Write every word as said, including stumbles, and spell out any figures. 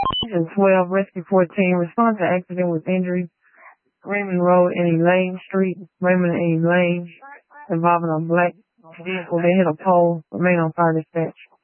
and twelve, Rescue fourteen, respond to accident with injuries, Raymond Road and Elaine Street, Raymond and Elaine, involving a black vehicle that hit a pole, remain on fire dispatch.